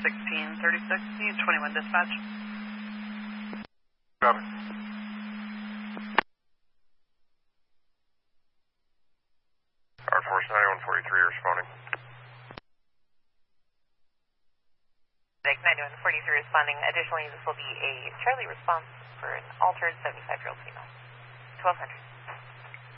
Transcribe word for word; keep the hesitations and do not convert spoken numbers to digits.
sixteen thirty-six, need twenty-one dispatch. Copy. Air Force ninety-one forty-three responding. ninety-one forty-three responding. Additionally, this will be a Charlie response for an altered seventy-five-year-old female. twelve hundred.